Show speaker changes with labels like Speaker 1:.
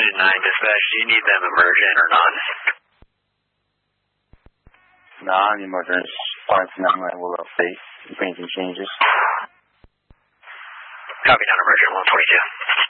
Speaker 1: Engine 9 dispatch, do you need them emergent or non?
Speaker 2: Non-emergent. Flight 9 will update if anything changes.
Speaker 1: Copy, non-emergent 142.